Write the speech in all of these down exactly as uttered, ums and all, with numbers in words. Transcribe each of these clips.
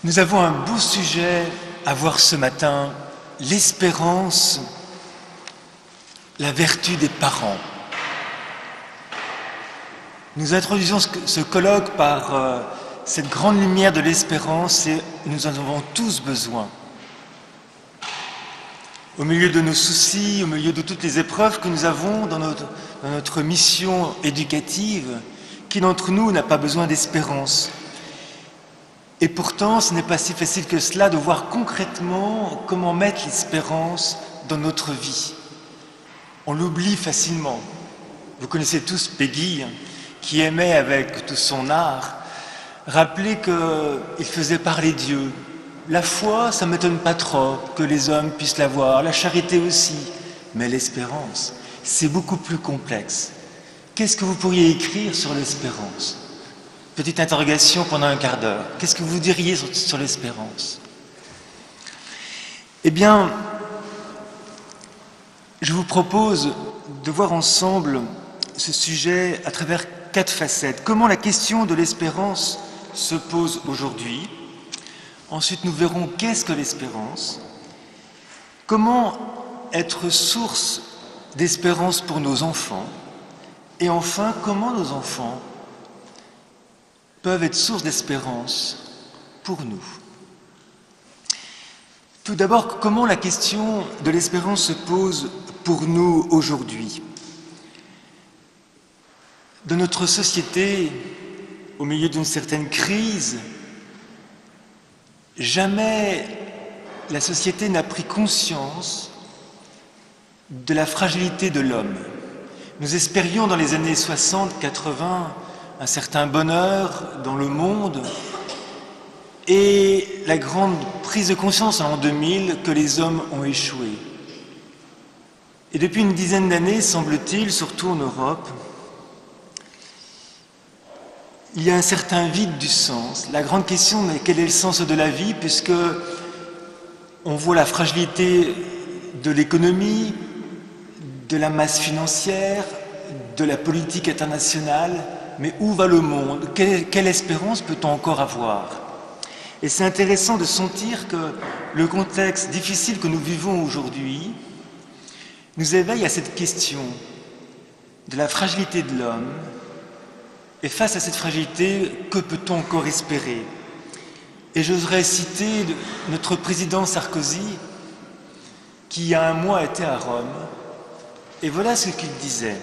Nous avons un beau sujet à voir ce matin, l'espérance, la vertu des parents. Nous introduisons ce colloque par euh, cette grande lumière de l'espérance et nous en avons tous besoin. Au milieu de nos soucis, au milieu de toutes les épreuves que nous avons dans notre, dans notre mission éducative, qui d'entre nous n'a pas besoin d'espérance ? Et pourtant, ce n'est pas si facile que cela de voir concrètement comment mettre l'espérance dans notre vie. On l'oublie facilement. Vous connaissez tous Peggy, qui aimait avec tout son art rappeler qu'il faisait parler Dieu. La foi, ça ne m'étonne pas trop que les hommes puissent l'avoir, la charité aussi, mais l'espérance, c'est beaucoup plus complexe. Qu'est-ce que vous pourriez écrire sur l'espérance ? Petite interrogation pendant un quart d'heure. Qu'est-ce que vous diriez sur, sur l'espérance ? Eh bien, je vous propose de voir ensemble ce sujet à travers quatre facettes. Comment la question de l'espérance se pose aujourd'hui. Ensuite, nous verrons qu'est-ce que l'espérance. Comment être source d'espérance pour nos enfants. Et enfin, comment nos enfants peuvent être source d'espérance pour nous. Tout d'abord, comment la question de l'espérance se pose pour nous aujourd'hui ? Dans notre société, au milieu d'une certaine crise, jamais la société n'a pris conscience de la fragilité de l'homme. Nous espérions dans les années soixante quatre-vingts un certain bonheur dans le monde et la grande prise de conscience en deux mille que les hommes ont échoué. Et depuis une dizaine d'années, semble-t-il, surtout en Europe, il y a un certain vide du sens. La grande question est quel est le sens de la vie, puisque on voit la fragilité de l'économie, de la masse financière, de la politique internationale. Mais où va le monde ? Quelle, quelle espérance peut-on encore avoir ? Et c'est intéressant de sentir que le contexte difficile que nous vivons aujourd'hui nous éveille à cette question de la fragilité de l'homme. Et face à cette fragilité, que peut-on encore espérer ? Et j'oserais citer notre président Sarkozy, qui il y a un mois était à Rome, et voilà ce qu'il disait.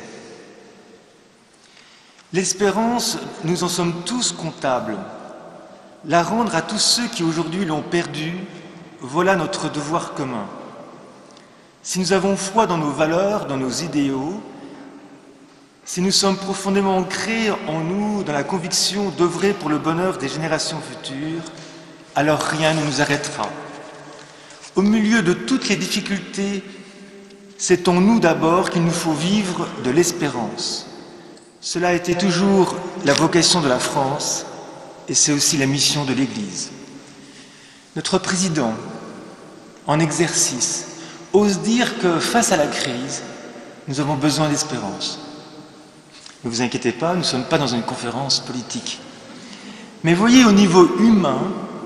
L'espérance, nous en sommes tous comptables. La rendre à tous ceux qui aujourd'hui l'ont perdue, voilà notre devoir commun. Si nous avons foi dans nos valeurs, dans nos idéaux, si nous sommes profondément ancrés en nous dans la conviction d'œuvrer pour le bonheur des générations futures, alors rien ne nous arrêtera. Au milieu de toutes les difficultés, c'est en nous d'abord qu'il nous faut vivre de l'espérance. Cela a été toujours la vocation de la France et c'est aussi la mission de l'Église. Notre président, en exercice, ose dire que face à la crise, nous avons besoin d'espérance. Ne vous inquiétez pas, nous ne sommes pas dans une conférence politique. Mais voyez, au niveau humain,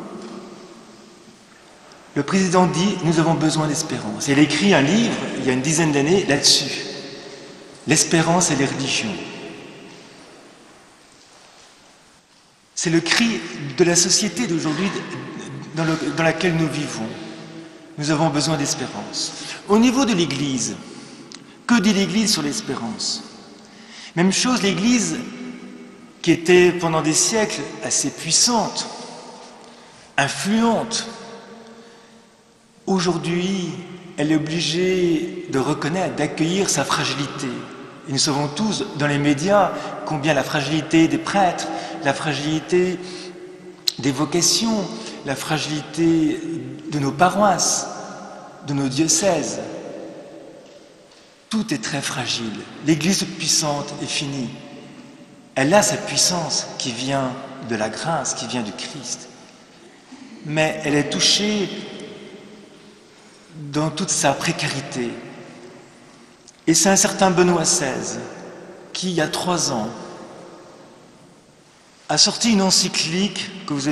le président dit « nous avons besoin d'espérance ». Il a écrit un livre, il y a une dizaine d'années, là-dessus. L'espérance et les religions. C'est le cri de la société d'aujourd'hui dans, le, dans laquelle nous vivons. Nous avons besoin d'espérance. Au niveau de l'Église, que dit l'Église sur l'espérance ? Même chose, l'Église, qui était pendant des siècles assez puissante, influente, aujourd'hui, elle est obligée de reconnaître, d'accueillir sa fragilité. Et nous savons tous, dans les médias, combien la fragilité des prêtres, la fragilité des vocations, la fragilité de nos paroisses, de nos diocèses, tout est très fragile. L'Église puissante est finie. Elle a sa puissance qui vient de la grâce, qui vient du Christ. Mais elle est touchée dans toute sa précarité. Et c'est un certain Benoît seize qui, il y a trois ans, a sorti une encyclique que vous